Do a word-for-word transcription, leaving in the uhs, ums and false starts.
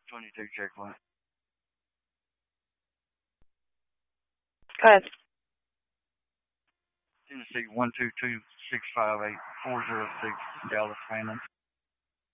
twenty-two, check one. Go ahead. Tennessee one two two six five eight four zero six, Dallas, Fannin.